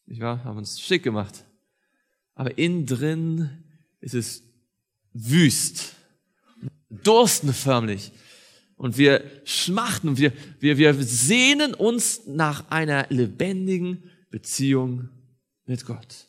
nicht wahr? Haben uns schick gemacht. Aber innen drin ist es wüst, dursten förmlich. Und wir schmachten, wir sehnen uns nach einer lebendigen Beziehung mit Gott.